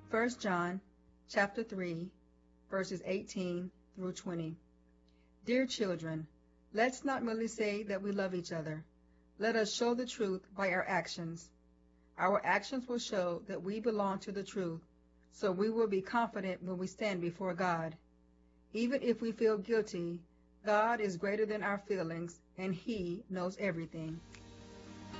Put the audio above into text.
1 John chapter 3, verses 18 through 20. Dear children, let's not merely say that we love each other. Let us show the truth by our actions. Our actions will show that we belong to the truth, so we will be confident when we stand before God. Even if we feel guilty, God is greater than our feelings, and He knows everything.